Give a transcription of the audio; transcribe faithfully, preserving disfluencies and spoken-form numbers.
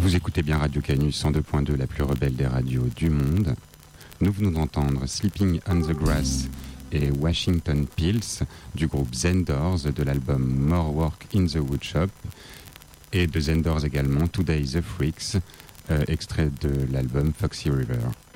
Vous écoutez bien Radio Canus cent deux point deux, la plus rebelle des radios du monde. Nous venons d'entendre Sleeping on the Grass et Washington Pills du groupe Zendors de l'album More Work in the Woodshop et de Zendors également Today the Freaks, euh, extrait de l'album Foxy River.